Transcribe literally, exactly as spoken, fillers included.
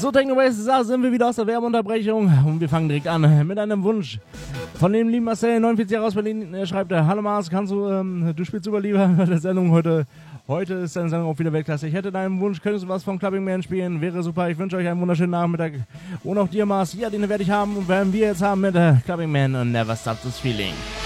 So, Techno-Waste, da sind wir wieder aus der Werbeunterbrechung und wir fangen direkt an mit einem Wunsch von dem lieben Marcel, neunundvierzig Jahre aus Berlin. Er schreibt, hallo Mars, kannst du, ähm, du spielst super lieber der Sendung heute. Heute ist deine Sendung auch wieder Weltklasse. Ich hätte deinen Wunsch, könntest du was von Clubbing Man spielen? Wäre super. Ich wünsche euch einen wunderschönen Nachmittag. Und auch dir, Mars, ja, den werde ich haben und werden wir jetzt haben mit äh, Clubbing Man und Never Stop This Feeling.